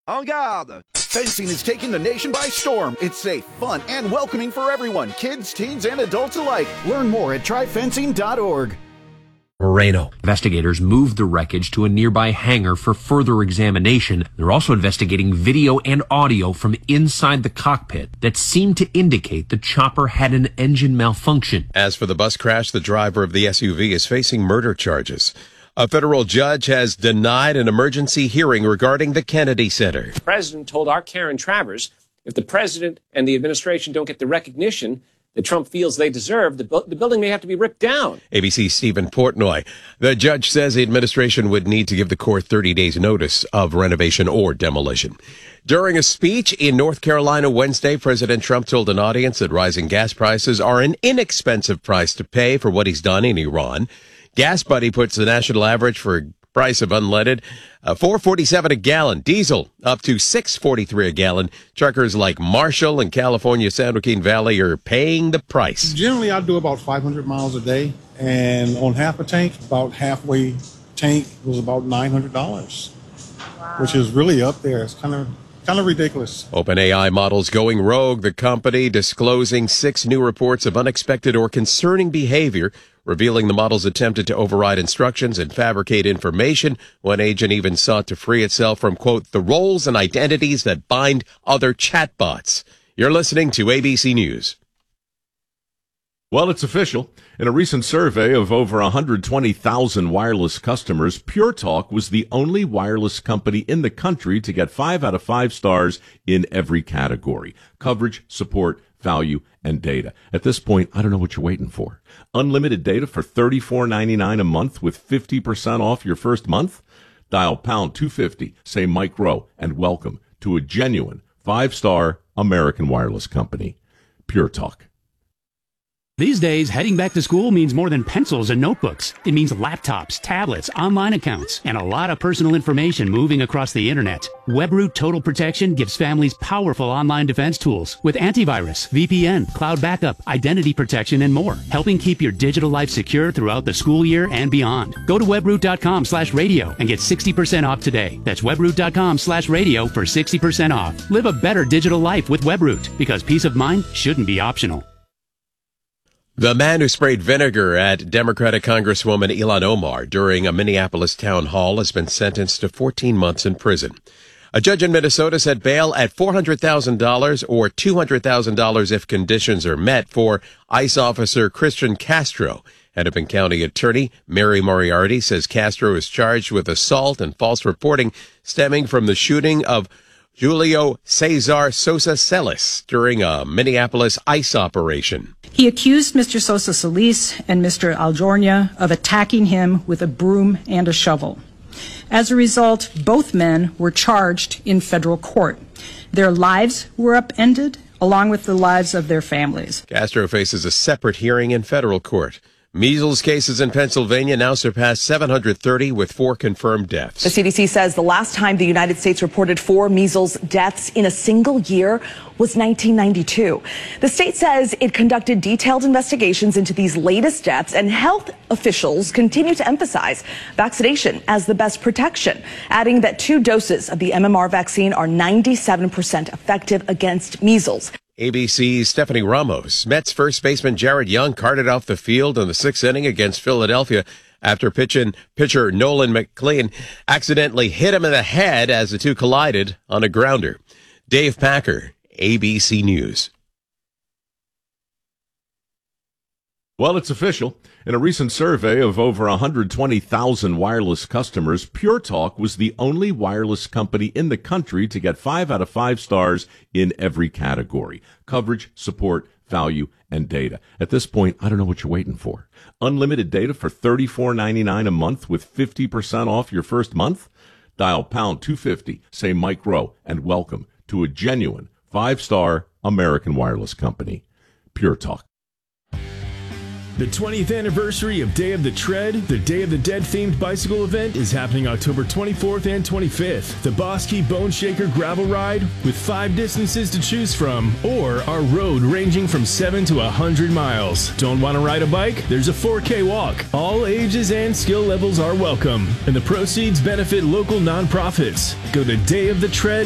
En garde! Fencing is taking the nation by storm. It's safe, fun, and welcoming for everyone, kids, teens, and adults alike. Learn more at tryfencing.org. Moreno. Investigators moved the wreckage to a nearby hangar for further examination. They're also investigating video and audio from inside the cockpit that seemed to indicate the chopper had an engine malfunction. As for the bus crash, the driver of the SUV is facing murder charges. A federal judge has denied an emergency hearing regarding the Kennedy Center. The president told our Karen Travers, if the president and the administration don't get the recognition that Trump feels they deserve, the building may have to be ripped down. ABC's Stephen Portnoy. The judge says the administration would need to give the court 30 days notice of renovation or demolition. During a speech in North Carolina Wednesday, President Trump told an audience that rising gas prices are an inexpensive price to pay for what he's done in Iran. Gas Buddy puts the national average for price of unleaded $4.47 a gallon. Diesel up to $6.43 a gallon. Truckers like Marshall and California San Joaquin Valley are paying the price. Generally, I do about 500 miles a day, and on half a tank, about halfway tank was about $900, which is really up there. It's kind of ridiculous. OpenAI models going rogue. The company disclosing 6 new reports of unexpected or concerning behavior, revealing the models attempted to override instructions and fabricate information. One agent even sought to free itself from, quote, the roles and identities that bind other chatbots. You're listening to ABC News. Well, it's official. In a recent survey of over 120,000 wireless customers, Pure Talk was the only wireless company in the country to get 5 out of 5 stars in every category: coverage, support, value, and data. At this point, I don't know what you're waiting for. Unlimited data for $34.99 a month with 50% off your first month? Dial pound 250, say Mike Rowe, and welcome to a genuine 5-star American wireless company. Pure Talk. These days, heading back to school means more than pencils and notebooks. It means laptops, tablets, online accounts, and a lot of personal information moving across the internet. WebRoot Total Protection gives families powerful online defense tools with antivirus, VPN, cloud backup, identity protection, and more, helping keep your digital life secure throughout the school year and beyond. Go to webroot.com/radio and get 60% off today. That's webroot.com/radio for 60% off. Live a better digital life with WebRoot, because peace of mind shouldn't be optional. The man who sprayed vinegar at Democratic Congresswoman Ilhan Omar during a Minneapolis town hall has been sentenced to 14 months in prison. A judge in Minnesota set bail at $400,000 or $200,000 if conditions are met for ICE officer Christian Castro. Hennepin County Attorney Mary Moriarty says Castro is charged with assault and false reporting stemming from the shooting of Julio Cesar Sosa Celis during a Minneapolis ICE operation. He accused Mr. Sosa Celis and Mr. Algornia of attacking him with a broom and a shovel. As a result, both men were charged in federal court. Their lives were upended, along with the lives of their families. Castro faces a separate hearing in federal court. Measles cases in Pennsylvania now surpass 730 with 4 confirmed deaths. The CDC says the last time the United States reported 4 measles deaths in a single year was 1992. The state says it conducted detailed investigations into these latest deaths, and health officials continue to emphasize vaccination as the best protection, adding that 2 doses of the MMR vaccine are 97% effective against measles. ABC's Stephanie Ramos. Mets first baseman Jared Young carted off the field in the 6th inning against Philadelphia after pitcher Nolan McLean accidentally hit him in the head as the two collided on a grounder. Dave Packer, ABC News. Well, it's official. In a recent survey of over 120,000 wireless customers, Pure Talk was the only wireless company in the country to get 5 out of 5 stars in every category: coverage, support, value, and data. At this point, I don't know what you're waiting for. Unlimited data for $34.99 a month with 50% off your first month? Dial pound 250, say Mike Rowe, and welcome to a genuine 5-star American wireless company. Pure Talk. The 20th anniversary of Day of the Tread, the Day of the Dead themed bicycle event, is happening October 24th and 25th. The Boss Key Bone Shaker gravel ride with 5 distances to choose from, or our road ranging from 7 to 100 miles. Don't want to ride a bike? There's a 4K walk. All ages and skill levels are welcome, and the proceeds benefit local nonprofits. Go to dayofthetread.com